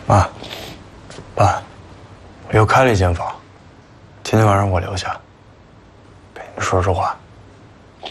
妈，爸，我又开了一间房，今天晚上我留下，陪你们说说话。